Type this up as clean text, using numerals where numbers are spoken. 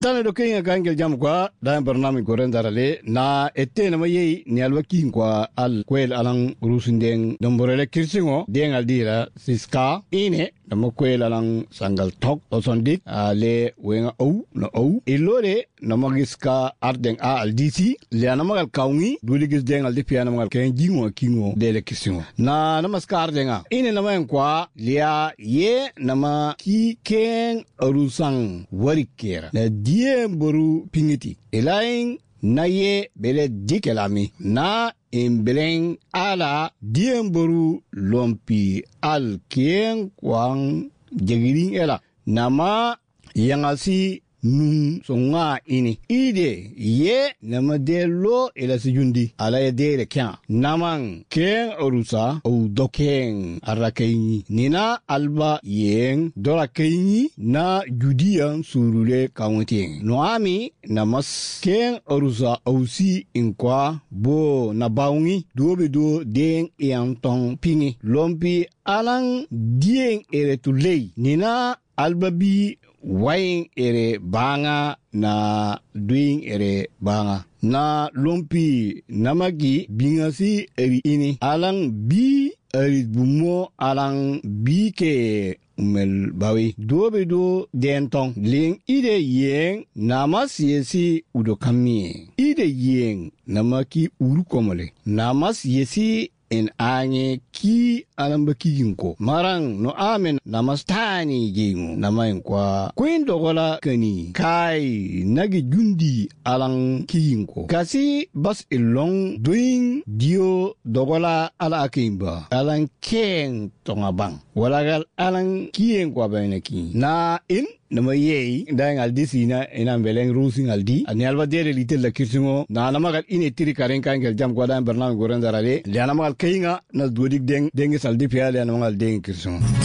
tane do kenga kangel jam kwa da barnami goren darale na ette na mayi ni alwaki kwa al kwel alang rusindeng domborele kirsingo deng aldira siska ine na makwel alang sangal tok osondik le wenga ou na ou ilore na magiska ardeng a aldisi le na magal kaungi duligis deng aldi piana magal ken jingo kingo dele kirsingo na namaskar denga ine na mayen kwa lia ye na ma ki ken arusang warikera na die boru pingiti elaing na ye bele dikelami na imbeleng ala die boru lompi al kien kwang jegiring ela nama yangasi nung songa ini ide ye nama delo ela sijundi ala ye dele kya namang ken orusa o dokeng arakaini nina alba yeng dorakeini na judian surule kawnteng noami namas ken orusa ausi inkwa bo na baungi dobe do deng yantong pingi lompi alang dieng ere tulei nina alba bi wain ere banga na duing ere banga na lompi namagi bingasi eri ini alang bi eri bumo alang bi ke umel bawi dobe do dentong ling ide yeng namas yesi udokami ide yeng namaki urukomole namas yesi en anye ki alambaki ginko marang no amen namastani jingu namayin kwa kuin dogola kani kai nagi jundi alang kinko kasi bas ilong doing dio dogola ala akimba alang ken tongabang walagal alang kien kwa beneki na in nama yei dang aldi sina ina beleng rusing aldi ani alba dere litel la kirsingo na namagal ine tiri karen kan gel jam kwa dan bernam goren darale le namagal kayinga na duodik deng saldi pia le namagal deng kirsingo